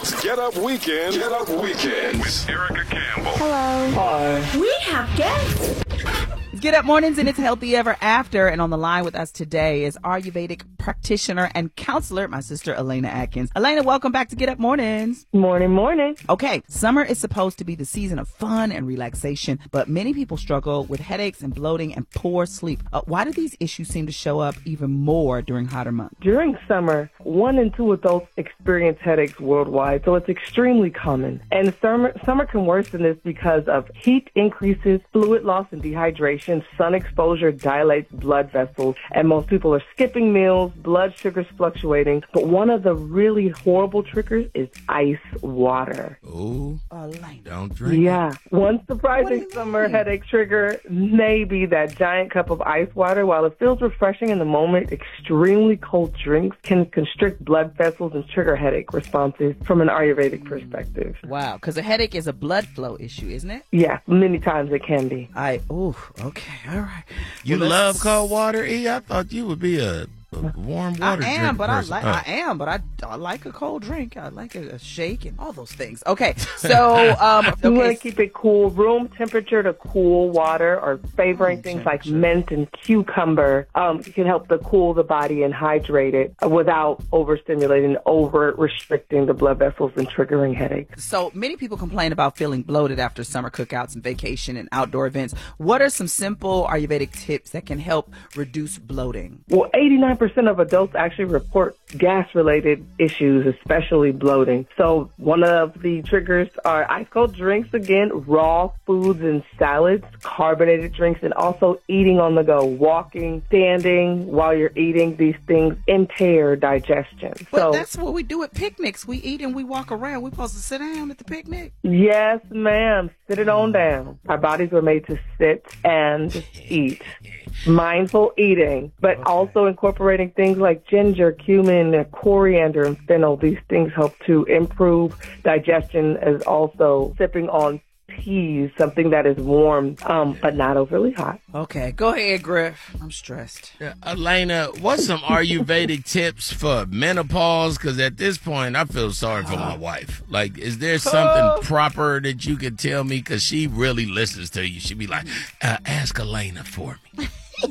It's Get Up Weekend. Get Up Weekend with Erica Campbell. Hello. Hi. We have guests. Get Up Mornings and It's Healthy Ever After. And on the line with us today is Ayurvedic practitioner and counselor, my sister Elena Atkins. Elena, welcome back to Get Up Mornings. Morning. Okay, summer is supposed to be the season of fun and relaxation, but many people struggle with headaches and bloating and poor sleep. Why do these issues seem to show up even more during hotter months? During summer, 1 in 2 adults experience headaches worldwide, so it's extremely common. And summer can worsen this because of heat increases, fluid loss and dehydration. Sun exposure dilates blood vessels, and most people are skipping meals, blood sugars fluctuating. But one of the really horrible triggers is ice water. Oh, Elena. don't drink. Yeah. One surprising summer headache trigger may be that giant cup of ice water. While it feels refreshing in the moment, extremely cold drinks can constrict blood vessels and trigger headache responses from an Ayurvedic perspective. Wow, because a headache is a blood flow issue, isn't it? Yeah, many times it can be. Okay, all right. You Well, love cold water, E? I thought you would be a warm water I am, drink but person. I like a cold drink. I like a shake and all those things. Okay, so You want to keep it cool, room temperature to cool water, or favoring things like mint and cucumber can help to cool the body and hydrate it without overstimulating, over-restricting the blood vessels and triggering headaches. So many people complain about feeling bloated after summer cookouts and vacation and outdoor events. What are some simple Ayurvedic tips that can help reduce bloating? Well, 89% of adults actually report gas-related issues, especially bloating. So one of the triggers are ice cold drinks again, raw foods and salads, carbonated drinks, and also eating on the go, walking, standing while you're eating. These things impair digestion. But that's what we do at picnics. We eat and we walk around. We're supposed to sit down at the picnic. Yes, ma'am. Sit it on down. Our bodies were made to sit and eat. Mindful eating, but also incorporating things like ginger, cumin, coriander, and fennel. These things help to improve digestion, as also sipping on teas, something that is warm, but not overly hot. Okay, go ahead, Griff. I'm stressed. Elena, what's some Ayurvedic tips for menopause? Because at this point, I feel sorry for my wife. Like, is there something proper that you could tell me? Because she really listens to you. She'd be like, ask Elena for me.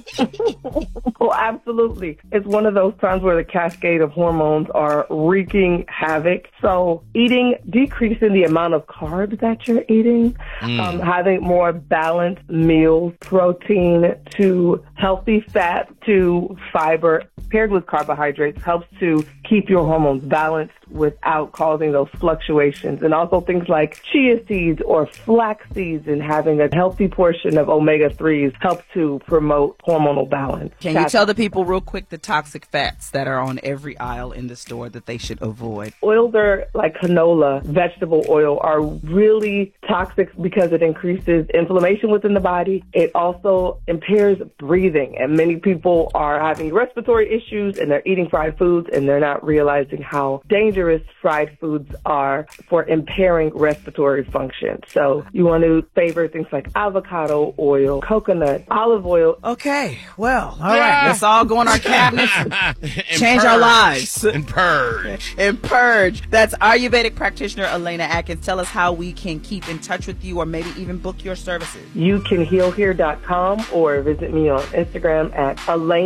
Well, absolutely. It's one of those times where the cascade of hormones are wreaking havoc. So decreasing the amount of carbs that you're eating, having more balanced meals, protein to healthy fat to fiber paired with carbohydrates helps to keep your hormones balanced without causing those fluctuations. And also things like chia seeds or flax seeds, and having a healthy portion of omega-3s helps to promote hormonal balance. Can you tell the people real quick the toxic fats that are on every aisle in the store that they should avoid? Oils are like canola, vegetable oil, are really toxic because it increases inflammation within the body. It also impairs breathing, and many people are having respiratory issues and they're eating fried foods and they're not realizing how dangerous fried foods are for impairing respiratory function. So you want to favor things like avocado oil, coconut, olive oil. Okay, well, all right. Let's all go on our cabinets and change our lives. And purge. And purge. That's Ayurvedic practitioner Elena Atkins. Tell us how we can keep in touch with you or maybe even book your services. You can healhere.com or visit me on Instagram at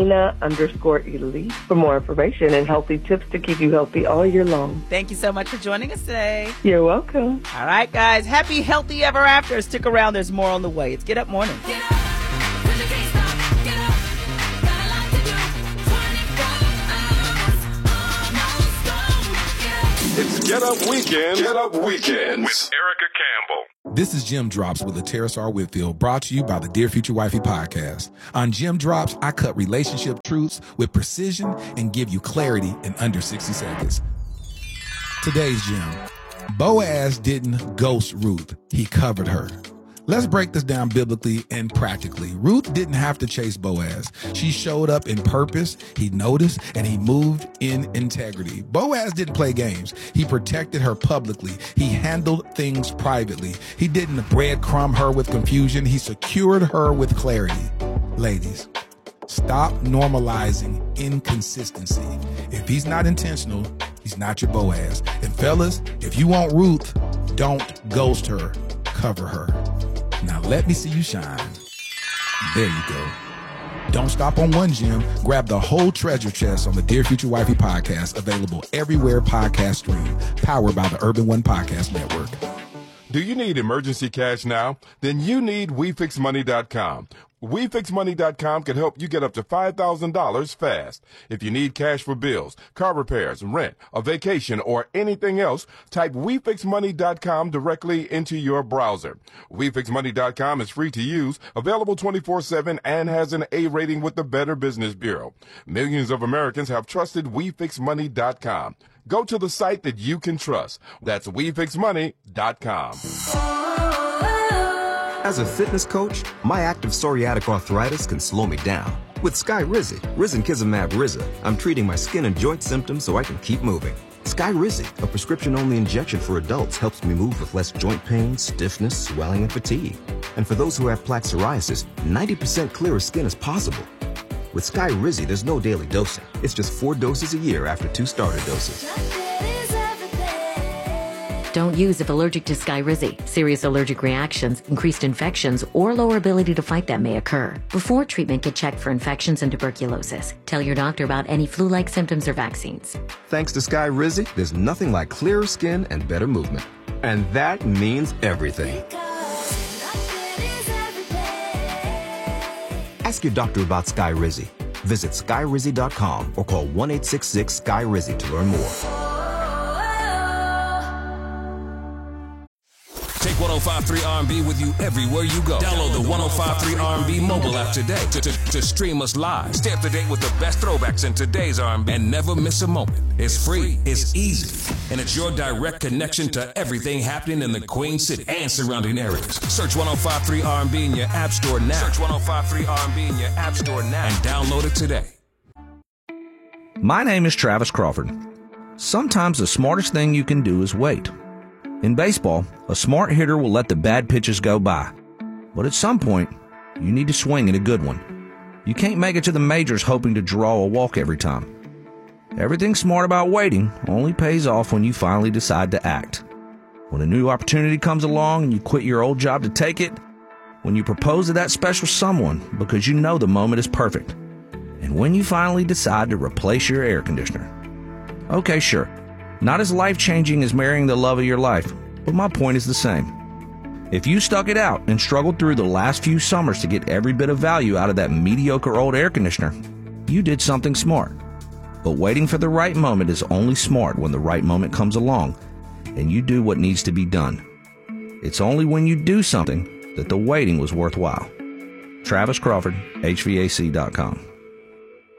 Elena_Elite for more information and healthy tips to keep you healthy all year long. Thank you so much for joining us today. You're welcome. All right, guys. Happy Healthy Ever After. Stick around. There's more on the way. It's Get Up Morning. Get up, 'cause you can't stop. Get up, got a lot to do. 24 hours, almost gone. It's Get Up Weekend. Get Up Weekends with Erica Campbell. This is Jim Drops with Terrace R. Whitfield, brought to you by the Dear Future Wifey podcast. On Jim Drops, I cut relationship truths with precision and give you clarity in under 60 seconds. Today's Jim. Boaz didn't ghost Ruth. He covered her. Let's break this down biblically and practically. Ruth didn't have to chase Boaz. She showed up in purpose. He noticed and he moved in integrity. Boaz didn't play games. He protected her publicly. He handled things privately. He didn't breadcrumb her with confusion. He secured her with clarity. Ladies, stop normalizing inconsistency. If he's not intentional, he's he's not your Boaz. And fellas, if you want Ruth, don't ghost her, cover her. Now let me see you shine. There you go. Don't stop on one gem. Grab the whole treasure chest on the Dear Future Wifey podcast, available everywhere podcasts stream, powered by the Urban One Podcast Network. Do you need emergency cash now? Then you need WeFixMoney.com. WeFixMoney.com can help you get up to $5,000 fast. If you need cash for bills, car repairs, rent, a vacation, or anything else, type WeFixMoney.com directly into your browser. WeFixMoney.com is free to use, available 24/7, and has an A rating with the Better Business Bureau. Millions of Americans have trusted WeFixMoney.com. Go to the site that you can trust. That's WeFixMoney.com. As a fitness coach, my active psoriatic arthritis can slow me down. With Skyrizi, Risankizumab Riza, I'm treating my skin and joint symptoms so I can keep moving. Skyrizi, a prescription-only injection for adults, helps me move with less joint pain, stiffness, swelling, and fatigue. And for those who have plaque psoriasis, 90% clearer skin is possible. With Skyrizi, there's no daily dosing. It's just 4 doses a year after 2 starter doses. Don't use if allergic to Skyrizi. Serious allergic reactions, increased infections, or lower ability to fight them may occur. Before treatment, get checked for infections and tuberculosis. Tell your doctor about any flu-like symptoms or vaccines. Thanks to Skyrizi, there's nothing like clearer skin and better movement. And that means everything. Ask your doctor about Skyrizi. Visit Skyrizi.com or call 1-866-SKY-RIZZI to learn more. Take 105.3 R&B with you everywhere you go. Download the 105.3 R&B mobile app today to stream us live. Stay up to date with the best throwbacks in today's R&B and never miss a moment. It's free, it's easy, and it's your direct connection to everything happening in the Queen City and surrounding areas. Search 105.3 R&B in your app store now. Search 105.3 R&B in your app store now and download it today. My name is Travis Crawford. Sometimes the smartest thing you can do is wait. In baseball, a smart hitter will let the bad pitches go by. But at some point, you need to swing at a good one. You can't make it to the majors hoping to draw a walk every time. Everything smart about waiting only pays off when you finally decide to act. When a new opportunity comes along and you quit your old job to take it. When you propose to that special someone because you know the moment is perfect. And when you finally decide to replace your air conditioner. Okay, sure. Not as life-changing as marrying the love of your life, but my point is the same. If you stuck it out and struggled through the last few summers to get every bit of value out of that mediocre old air conditioner, you did something smart. But waiting for the right moment is only smart when the right moment comes along and you do what needs to be done. It's only when you do something that the waiting was worthwhile. Travis Crawford, HVAC.com.